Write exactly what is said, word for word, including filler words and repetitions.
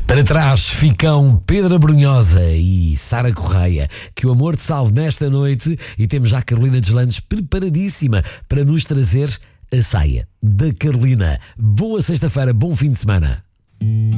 Para trás ficam Pedro Brunhosa e Sara Correia. Que o amor te salve nesta noite. E temos já a Carolina Deslandes preparadíssima para nos trazer a saia da Carolina. Boa sexta-feira, bom fim de semana.